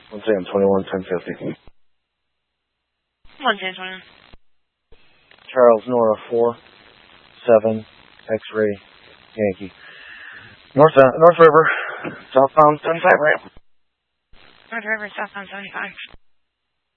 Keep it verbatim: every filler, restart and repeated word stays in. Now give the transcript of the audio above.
One second, twenty-one, ten fifty. One ten twenty-one. Charles, Nora, four, seven, X-ray, Yankee. North, uh, North River, southbound seventy-five ramp. North River, southbound seventy-five.